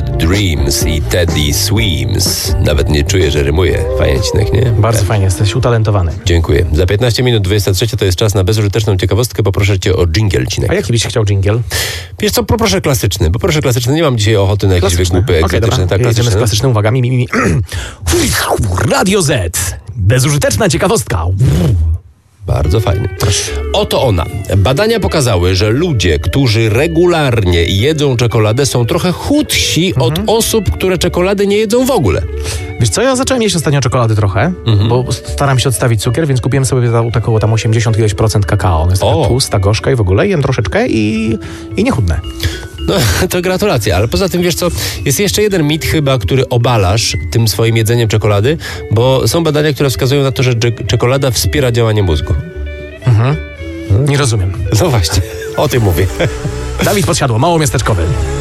Bad Dreams i Teddy Swims. Nawet nie czuję, że rymuje. Fajnie, Cinek, nie? Bardzo fajnie, jesteś utalentowany. Dziękuję. Za 15 minut 23 to jest czas na bezużyteczną ciekawostkę. Poproszę cię o dżingiel, Cinek. A jaki byś chciał dżingiel? Wiesz co, poproszę klasyczny, bo proszę klasyczny. Nie mam dzisiaj ochoty na jakieś wygłupy egzotyczne. Tak, jedziemy z klasycznymi uwagami. Radio Z. Bezużyteczna ciekawostka. Bardzo fajny. Oto ona. Badania pokazały, że ludzie, którzy regularnie jedzą czekoladę, są trochę chudsi od osób, które czekolady nie jedzą w ogóle. Wiesz co, ja zacząłem jeść ostatnio czekolady trochę, bo staram się odstawić cukier, więc kupiłem sobie taką tam 80 ileś procent kakao. Ona jest taka tłusta, gorzka i w ogóle jem troszeczkę i nie chudnę. No, to gratulacje, ale poza tym, wiesz co, jest jeszcze jeden mit chyba, który obalasz tym swoim jedzeniem czekolady, bo są badania, które wskazują na to, że czekolada wspiera działanie mózgu. Nie rozumiem. No właśnie, o tym mówię. Dawid Podsiadło, małomiasteczkowy.